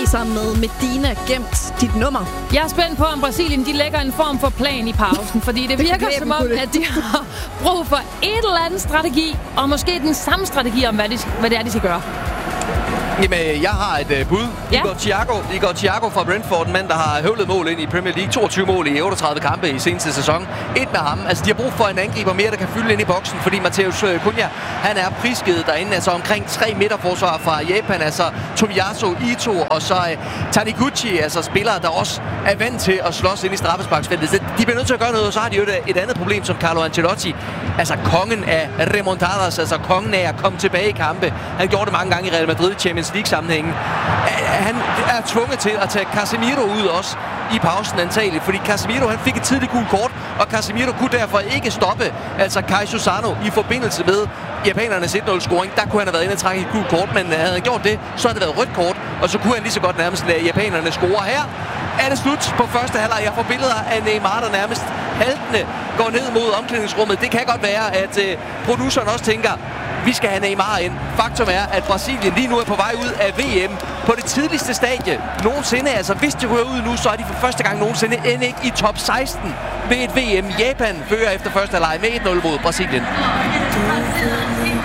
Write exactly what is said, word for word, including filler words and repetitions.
sammen med Medina gemt dit nummer. Jeg er spændt på, om Brasilien de lægger en form for plan i pausen, fordi det virker som om, at de har brug for et eller andet strategi, og måske den samme strategi om, hvad, de, hvad det er, de skal gøre. Jamen, jeg har et uh, bud. Ja. Igor Thiago, Igor Thiago fra Brentford, en mand, der har høvlet mål ind i Premier League. toogtyve mål i otteogtredive kampe i seneste sæson. Et med ham. Altså, de har brug for en angriber mere, der kan fylde ind i boksen, fordi Matheus Cunha, han er prisgivet derinde. Altså omkring tre midterforsvar fra Japan. Altså Tomiyasu, Ito og så uh, Taniguchi. Altså spillere, der også er vant til at slås ind i straffesparksfeltet. Så de bliver nødt til at gøre noget, og så har de jo et, et andet problem som Carlo Ancelotti. Altså kongen af remontadas, altså kongen af at komme tilbage i kampe. Han gjorde det mange gange i Real Madrid i Champions League-sammenhængen. Han er tvunget til at tage Casemiro ud også i pausen antageligt, fordi Casemiro han fik et tidligt gult kort, og Casemiro kunne derfor ikke stoppe altså Kai Susano i forbindelse med japanernes et nul-scoring. Der kunne han have været inde og trække et gult kort, men havde han gjort det, så havde det været rødt kort, og så kunne han lige så godt nærmest lade japanerne score. Her er det slut på første halvleg. Jeg får billeder af Neymar, der nærmest haltende går ned mod omklædningsrummet. Det kan godt være, at øh, produceren også tænker, vi skal have Neymar ind. Faktum er, at Brasilien lige nu er på vej ud af V M på det tidligste stadie nogensinde. Altså, hvis de rører ud nu, så er de for første gang nogensinde end ikke i top seksten ved et V M. Japan fører efter første halvleg med et nul mod Brasilien.